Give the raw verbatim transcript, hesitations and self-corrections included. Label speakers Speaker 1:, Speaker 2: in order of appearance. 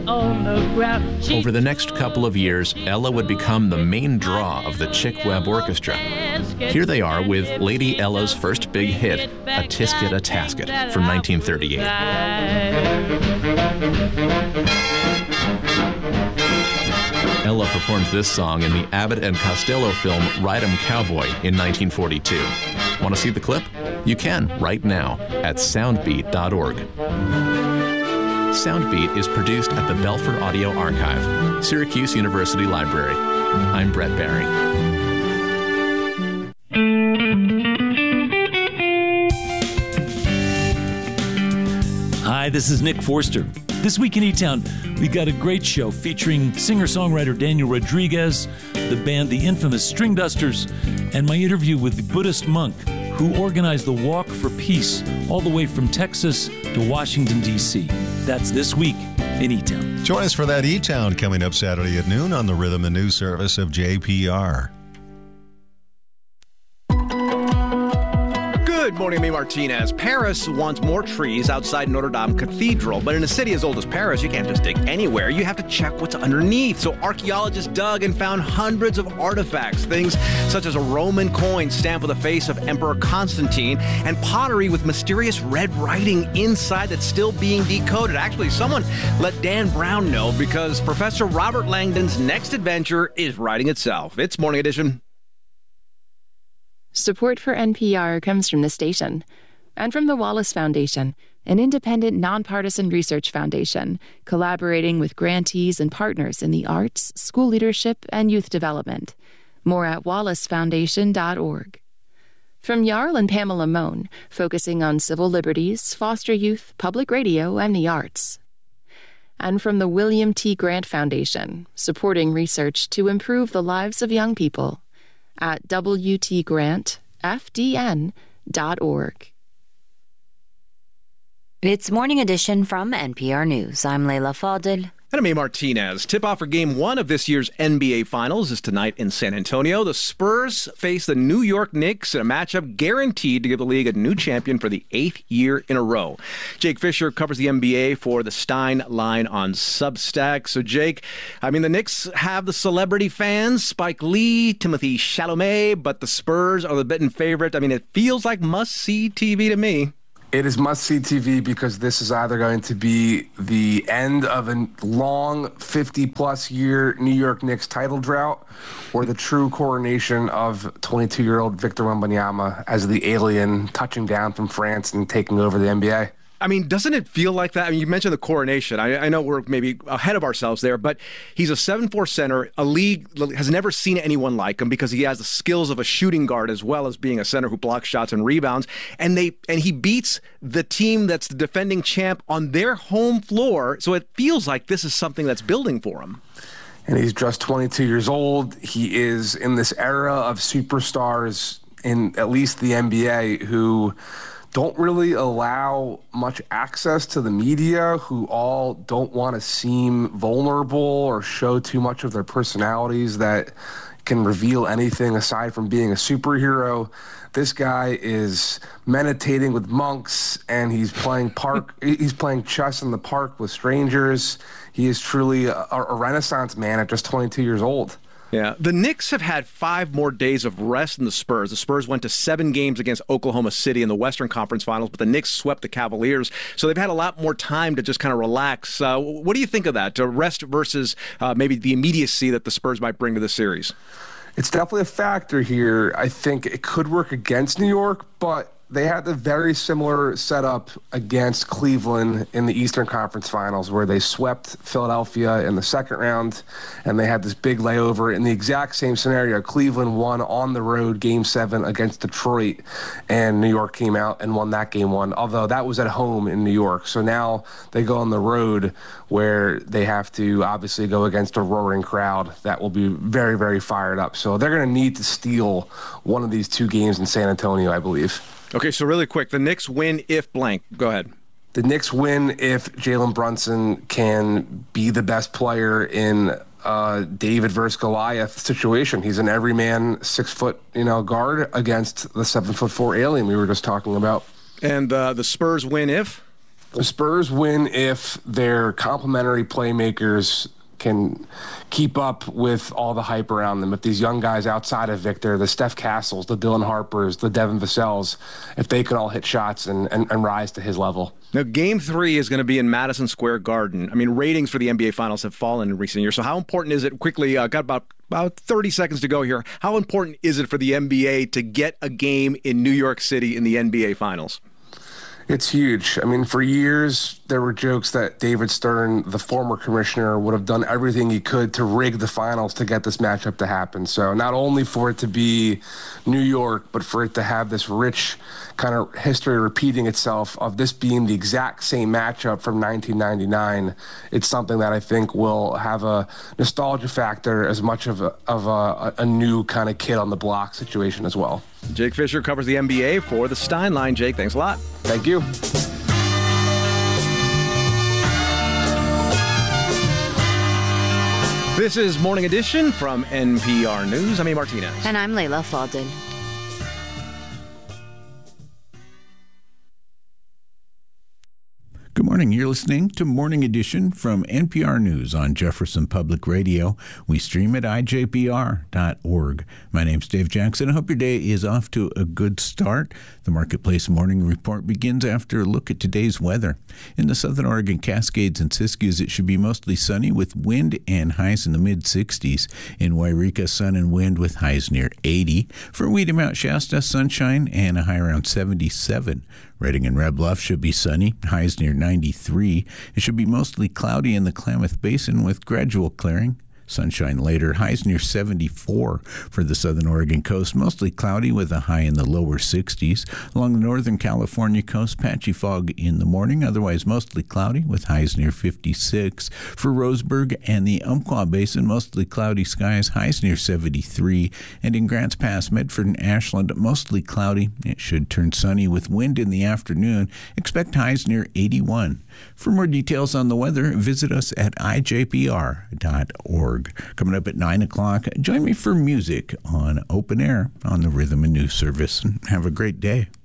Speaker 1: on the ground. She
Speaker 2: Over the next couple of years, Ella would become the main draw of the Chick Webb Orchestra. Here they are with Lady Ella's first big hit, A Tisket a Tasket, from nineteen thirty-eight. Ella performed this song in the Abbott and Costello film Ride 'em Cowboy in nineteen forty-two. Want to see the clip? You can right now at soundbeat dot org. Soundbeat is produced at the Belfer Audio Archive, Syracuse University Library. I'm Brett Barry.
Speaker 3: Hi, this is Nick Forster. This week in E-Town, we got a great show featuring singer-songwriter Daniel Rodriguez, the band The Infamous String Dusters, and my interview with the Buddhist monk who organized the Walk for Peace all the way from Texas to Washington, D C That's this week in E-Town.
Speaker 4: Join us for that E-Town coming up Saturday at noon on the Rhythm and News Service of J P R.
Speaker 5: Good morning, me Martinez. Paris wants more trees outside Notre Dame Cathedral, but in a city as old as Paris, you can't just dig anywhere. You have to check what's underneath. So archaeologists dug and found hundreds of artifacts, things such as a Roman coin stamped with the face of Emperor Constantine and pottery with mysterious red writing inside that's still being decoded. Actually, someone let Dan Brown know because Professor Robert Langdon's next adventure is writing itself. It's Morning Edition.
Speaker 6: Support for N P R comes from the station and from the Wallace Foundation, an independent, nonpartisan research foundation collaborating with grantees and partners in the arts, school leadership, and youth development. More at wallace foundation dot org. From Jarl and Pamela Mohn, focusing on civil liberties, foster youth, public radio, and the arts. And from the William T. Grant Foundation, supporting research to improve the lives of young people. At w t grant f d n dot org.
Speaker 7: It's Morning Edition from N P R News. I'm Leila Fadel.
Speaker 5: And I'm A. Martinez. Tip-off for Game one of this year's N B A Finals is tonight in San Antonio. The Spurs face the New York Knicks in a matchup guaranteed to give the league a new champion for the eighth year in a row. Jake Fisher covers the N B A for the Stein Line on Substack. So, Jake, I mean, the Knicks have the celebrity fans, Spike Lee, Timothée Chalamet, but the Spurs are the betting favorite. I mean, it feels like must-see T V to me.
Speaker 8: It is must-see T V because this is either going to be the end of a long fifty-plus year New York Knicks title drought or the true coronation of twenty-two-year-old Victor Wembanyama as the alien touching down from France and taking over the N B A.
Speaker 5: I mean, doesn't it feel like that? I mean, you mentioned the coronation. I, I know we're maybe ahead of ourselves there, but he's a seven foot four center. A league has never seen anyone like him because he has the skills of a shooting guard as well as being a center who blocks shots and rebounds. And they and he beats the team that's the defending champ on their home floor. So it feels like this is something that's building for him.
Speaker 8: And he's just twenty-two years old. He is in this era of superstars in at least the N B A who don't really allow much access to the media, who all don't want to seem vulnerable or show too much of their personalities that can reveal anything aside from being a superhero. This guy is meditating with monks, and he's playing park. he's playing chess in the park with strangers. He is truly a, a Renaissance man at just twenty-two years old.
Speaker 5: Yeah, the Knicks have had five more days of rest than the Spurs. The Spurs went to seven games against Oklahoma City in the Western Conference Finals, but the Knicks swept the Cavaliers. So they've had a lot more time to just kind of relax. Uh, what do you think of that, to rest versus uh, maybe the immediacy that the Spurs might bring to the series?
Speaker 8: It's definitely a factor here. I think it could work against New York, but they had a very similar setup against Cleveland in the Eastern Conference Finals where they swept Philadelphia in the second round, and they had this big layover in the exact same scenario. Cleveland won on the road Game seven against Detroit, and New York came out and won that Game one, although that was at home in New York. So now they go on the road where they have to obviously go against a roaring crowd that will be very, very fired up. So they're going to need to steal one of these two games in San Antonio, I believe.
Speaker 5: Okay, so really quick, the Knicks win if blank. Go ahead.
Speaker 8: The Knicks win if Jalen Brunson can be the best player in uh, David versus Goliath situation. He's an everyman six-foot, you know, guard against the seven foot four alien we were just talking about.
Speaker 5: And uh, the Spurs win if?
Speaker 8: The Spurs win if their complementary playmakers can keep up with all the hype around them. If these young guys outside of Victor, the Steph Castles, the Dylan Harpers, the Devin Vassell's, if they can all hit shots and, and, and rise to his level.
Speaker 5: Now, game three is going to be in Madison Square Garden. I mean, ratings for the N B A Finals have fallen in recent years. So how important is it, quickly, uh, got about, about thirty seconds to go here, how important is it for the N B A to get a game in New York City in the N B A Finals?
Speaker 8: It's huge. I mean, for years, there were jokes that David Stern, the former commissioner, would have done everything he could to rig the finals to get this matchup to happen. So not only for it to be New York, but for it to have this rich kind of history repeating itself of this being the exact same matchup from nineteen ninety-nine, it's something that I think will have a nostalgia factor as much of a, of a, a new kind of kid on the block situation as well.
Speaker 5: Jake Fisher covers the N B A for the Stein Line. Jake, thanks a lot.
Speaker 8: Thank you.
Speaker 5: This is Morning Edition from N P R News. I'm A. Martinez.
Speaker 7: And I'm Layla Faldin.
Speaker 1: Good morning. You're listening to Morning Edition from N P R News on Jefferson Public Radio. We stream at I J B R dot org. My name's Dave Jackson. I hope your day is off to a good start. The Marketplace Morning Report begins after a look at today's weather. In the Southern Oregon Cascades and Siskiyous, it should be mostly sunny with wind and highs in the mid sixties. In Wairika, sun and wind with highs near eighty. For Weedy Mount Shasta, sunshine and a high around seventy-seven. Redding and Red Bluff should be sunny, highs near ninety-three. It should be mostly cloudy in the Klamath Basin with gradual clearing. Sunshine later, highs near seventy-four. For the southern Oregon coast, mostly cloudy with a high in the lower sixties. Along the northern California coast, patchy fog in the morning, otherwise mostly cloudy with highs near fifty-six. For Roseburg and the Umpqua Basin, mostly cloudy skies, highs near seventy-three. And in Grants Pass, Medford and Ashland, mostly cloudy. It should turn sunny with wind in the afternoon. Expect highs near eighty-one. For more details on the weather, visit us at I J B R dot org. Coming up at nine o'clock, join me for music on Open Air on the Rhythm and News Service. And have a great day.